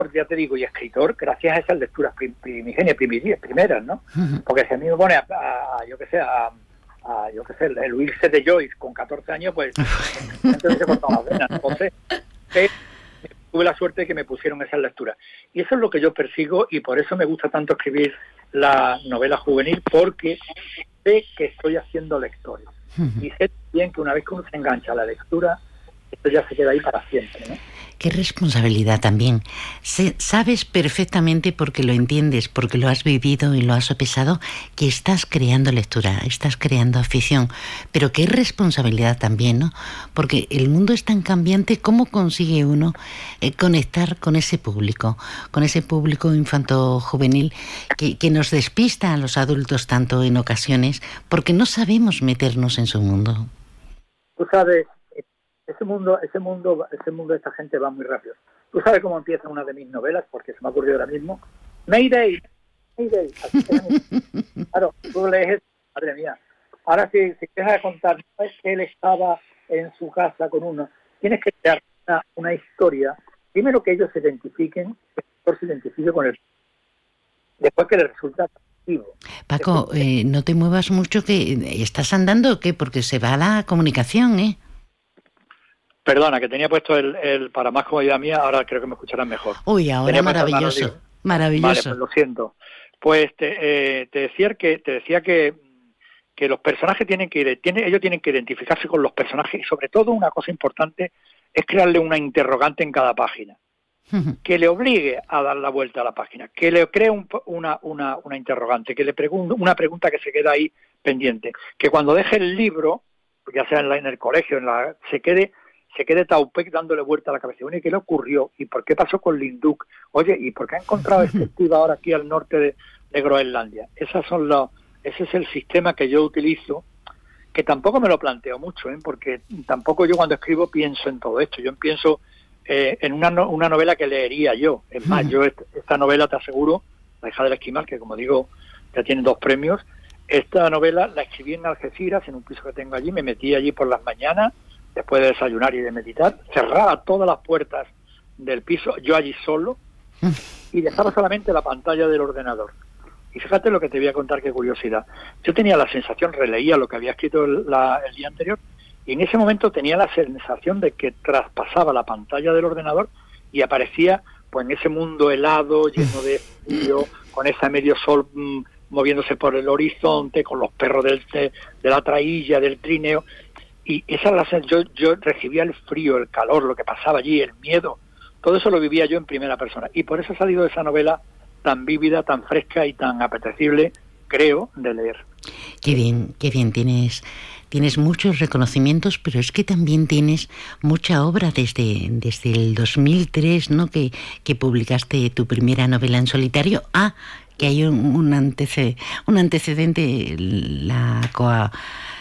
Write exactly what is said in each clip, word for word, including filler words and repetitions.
ya te digo, y escritor, gracias a esas lecturas prim, primigenias, primeras, ¿no? Uh-huh. Porque si a mí me pone a, a, a yo que sé, a, a yo que sé, el huirse de Joyce con catorce años, pues entonces se cortó las venas, no sé. Pero tuve la suerte de que me pusieron esas lecturas. Y eso es lo que yo persigo, y por eso me gusta tanto escribir la novela juvenil, porque sé que estoy haciendo lectores. Uh-huh. Y sé bien que una vez que uno se engancha a la lectura, esto ya se queda ahí para siempre, ¿no? Qué responsabilidad también. Se, sabes perfectamente, porque lo entiendes, porque lo has vivido y lo has sopesado, que estás creando lectura, estás creando afición. Pero qué responsabilidad también, ¿no? Porque el mundo es tan cambiante. ¿Cómo consigue uno eh, conectar con ese público, con ese público infanto-juvenil que, que nos despista a los adultos tanto en ocasiones porque no sabemos meternos en su mundo? Tú sabes, ese mundo, ese mundo, ese mundo de esta gente va muy rápido. Tú sabes cómo empieza una de mis novelas, porque se me ha ocurrido ahora mismo. Mayday, Mayday. Así que, claro, tú lees eso, madre mía. Ahora si, si dejas de contar, no es que él estaba en su casa con uno, tienes que crear una, una historia. Primero que ellos se identifiquen, que el lector se identifique con él. Después que le resulta atractivo. Paco, eh, no te muevas mucho, que estás andando, ¿qué? Porque se va la comunicación, ¿eh? Perdona, que tenía puesto el, el para más comodidad mía, ahora creo que me escucharán mejor. Uy, ahora tenía maravilloso, maravilloso. Vale, pues lo siento. Pues te, eh, te decía que te decía que, que los personajes tienen que ir, tienen, ellos tienen que identificarse con los personajes, y sobre todo una cosa importante es crearle una interrogante en cada página, uh-huh. que le obligue a dar la vuelta a la página, que le cree un, una, una, una interrogante, que le pregunte una pregunta que se queda ahí pendiente, que cuando deje el libro, ya sea en, la, en el colegio, en la, se quede se quede Taupec dándole vuelta a la cabeza. Bueno, ¿y qué le ocurrió? ¿Y por qué pasó con Linduk? Oye, ¿y por qué ha encontrado este tío ahora aquí al norte de, de Groenlandia? Esas son los, ese es el sistema que yo utilizo, que tampoco me lo planteo mucho, ¿eh? Porque tampoco yo cuando escribo pienso en todo esto. Yo pienso eh, en una, no, una novela que leería yo. Es más, yo esta, esta novela, te aseguro, La hija del esquimal, que como digo, ya tiene dos premios, esta novela la escribí en Algeciras, en un piso que tengo allí, me metí allí por las mañanas, después de desayunar y de meditar, cerraba todas las puertas del piso, yo allí solo, y dejaba solamente la pantalla del ordenador. Y fíjate lo que te voy a contar, qué curiosidad. Yo tenía la sensación, releía lo que había escrito el, la, el día anterior, y en ese momento tenía la sensación de que traspasaba la pantalla del ordenador y aparecía pues en ese mundo helado, lleno de frío, con ese medio sol mmm, moviéndose por el horizonte, con los perros del, de, de la traílla, del trineo. Y esa la yo yo recibía el frío, el calor, lo que pasaba allí, el miedo, todo eso lo vivía yo en primera persona, y por eso ha salido esa novela tan vívida, tan fresca y tan apetecible, creo, de leer. Qué bien, qué bien, tienes tienes muchos reconocimientos, pero es que también tienes mucha obra desde desde el dos mil tres, ¿no? Que que publicaste tu primera novela en solitario. Ah, que hay un, un antecedente, un antecedente, la coa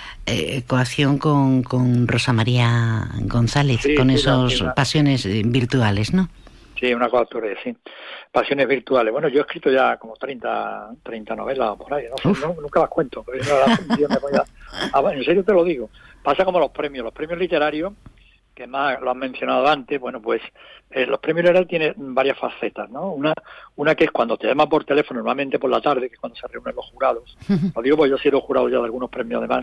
Eh, coacción con, con Rosa María González, sí, con sí, esos sí, pasiones virtuales, ¿no? Sí, una coautora, sí. Pasiones virtuales. Bueno, yo he escrito ya como treinta, treinta novelas por ahí, no sé, no, nunca las cuento, pero yo me voy a, a, en serio te lo digo. Pasa como los premios, los premios literarios, que más lo han mencionado antes, bueno, pues eh, los premios literarios tienen varias facetas, ¿no? Una una que es cuando te llaman por teléfono, normalmente por la tarde, que es cuando se reúnen los jurados. Lo digo porque yo he sido jurado ya de algunos premios además.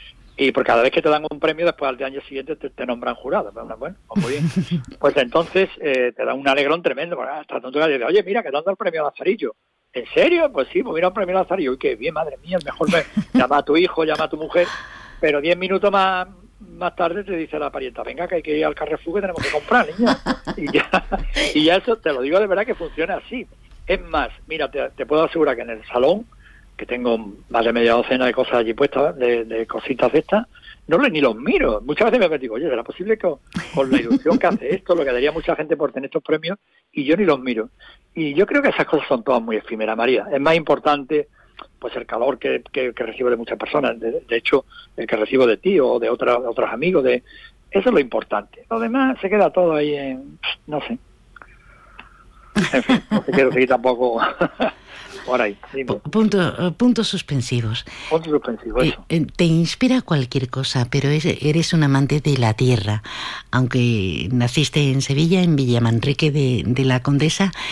Y por cada vez que te dan un premio, después al año siguiente te, te nombran jurado. Bueno, pues muy bien. Pues entonces eh, te dan un alegrón tremendo. Hasta tanto que dices, oye, mira, que dando el premio Lazarillo. ¿En serio? Pues sí, pues mira un premio Lazarillo. Uy, qué bien, madre mía, el mejor me... Llama a tu hijo, llama a tu mujer. Pero diez minutos más más tarde te dice la parienta, venga, que hay que ir al Carrefour, que tenemos que comprar, niña. Y ya, y ya eso, te lo digo de verdad, que funciona así. Es más, mira, te, te puedo asegurar que en el salón, que tengo más de media docena de cosas allí puestas, de, de cositas de estas, no ni los miro. Muchas veces me digo, oye, ¿será posible que con la ilusión que hace esto, lo que daría mucha gente por tener estos premios, y yo ni los miro? Y yo creo que esas cosas son todas muy efímeras, María. Es más importante pues el calor que, que, que recibo de muchas personas, de, de hecho, el que recibo de ti o de, otra, de otros amigos, de eso es lo importante. Lo demás se queda todo ahí en, no sé. En fin, no te quiero seguir tampoco. por ahí. Punto, puntos suspensivos. Puntos suspensivos, eso. Eh, te inspira cualquier cosa, pero es, eres un amante de la tierra. Aunque naciste en Sevilla, en Villamanrique de, de la Condesa,